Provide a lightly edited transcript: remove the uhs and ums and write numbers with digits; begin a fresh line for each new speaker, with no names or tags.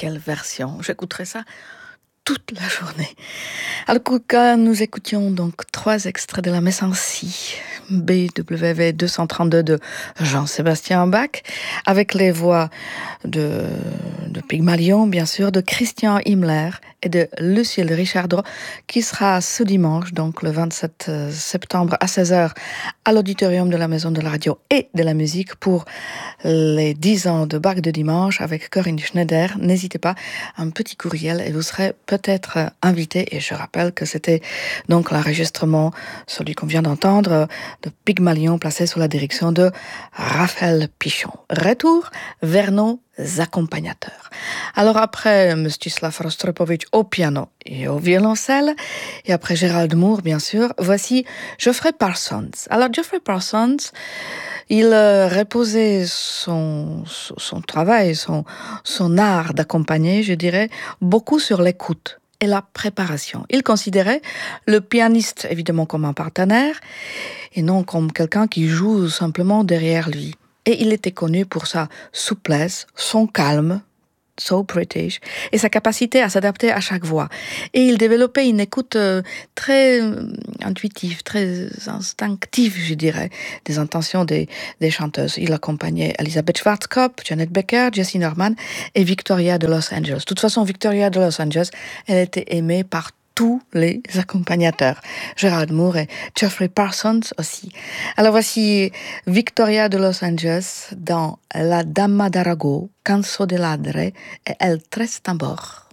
quelle version! J'écouterai ça toute la journée. À l'Okuka, nous écoutions donc 3 extraits de la messe en si, BWV 232 de Jean-Sébastien Bach, avec les voix de Pygmalion, bien sûr, de Christian Himmler et de Lucille Richardot, qui sera ce dimanche, donc le 27 septembre à 16h, à l'auditorium de la Maison de la Radio et de la Musique pour les 10 ans de Bach de dimanche avec Corinne Schneider. N'hésitez pas, un petit courriel et vous serez peut-être invité. Et je rappelle que c'était donc l'enregistrement, celui qu'on vient d'entendre, de Pygmalion placé sous la direction de Raphaël Pichon. Retour vers nos accompagnateurs. Alors après Mstislav Rostropovitch au piano et au violoncelle, et après Gérald Moore, bien sûr, voici Geoffrey Parsons. Alors Geoffrey Parsons, il reposait son travail, son art d'accompagner, je dirais, beaucoup sur l'écoute et la préparation. Il considérait le pianiste évidemment comme un partenaire et non comme quelqu'un qui joue simplement derrière lui. Et il était connu pour sa souplesse, son calme, so British, et sa capacité à s'adapter à chaque voix. Et il développait une écoute très intuitive, très instinctive, je dirais, des intentions des chanteuses. Il accompagnait Elisabeth Schwarzkopf, Janet Becker, Jessie Norman et Victoria de Los Angeles. De toute façon, Victoria de Los Angeles, elle était aimée par tous les accompagnateurs, Gerald Moore et Geoffrey Parsons aussi. Alors voici Victoria de Los Angeles dans La Dama d'Arago, Canso de Ladre et El Tres Tambor.